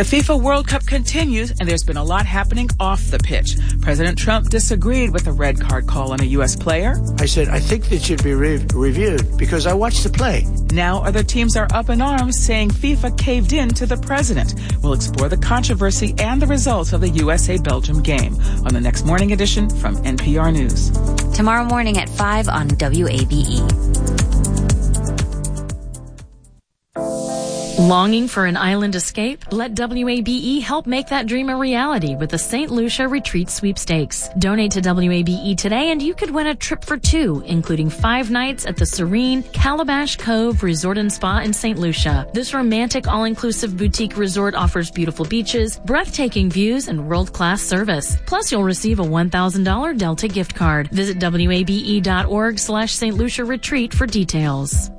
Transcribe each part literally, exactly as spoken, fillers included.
The FIFA World Cup continues, and there's been a lot happening off the pitch. President Trump disagreed with a red card call on a U S player. I said, I think it should be re- reviewed because I watched the play. Now other teams are up in arms saying FIFA caved in to the president. We'll explore the controversy and the results of the U S A-Belgium game on the next morning edition from N P R News. Tomorrow morning at five on W A B E. Longing for an island escape? Let W A B E help make that dream a reality with the Saint Lucia Retreat Sweepstakes. Donate to W A B E today and you could win a trip for two, including five nights at the serene Calabash Cove Resort and Spa in Saint Lucia. This romantic all-inclusive boutique resort offers beautiful beaches, breathtaking views, and world-class service. Plus, you'll receive a one thousand dollars Delta gift card. Visit W A B E dot org slash Saint Lucia Retreat for details.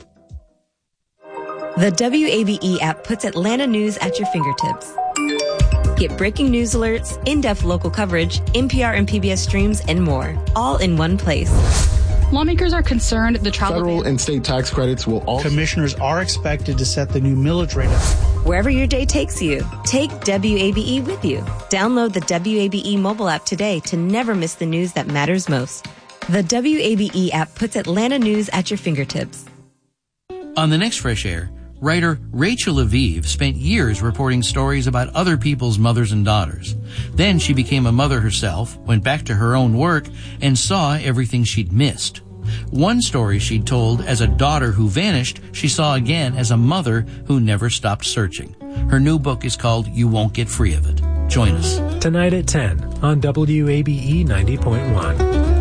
The W A B E app puts Atlanta news at your fingertips. Get breaking news alerts, in-depth local coverage, N P R and P B S streams, and more, all in one place. Lawmakers are concerned the travel federal and state tax credits will also. Commissioners are expected to set the new millage rate. Wherever your day takes you, take W A B E with you. Download the W A B E mobile app today to never miss the news that matters most. The W A B E app puts Atlanta news at your fingertips. On the next Fresh Air, writer Rachel Aviv spent years reporting stories about other people's mothers and daughters. Then she became a mother herself, went back to her own work, and saw everything she'd missed. One story she'd told as a daughter who vanished, she saw again as a mother who never stopped searching. Her new book is called You Won't Get Free of It. Join us. Tonight at ten on W A B E ninety point one.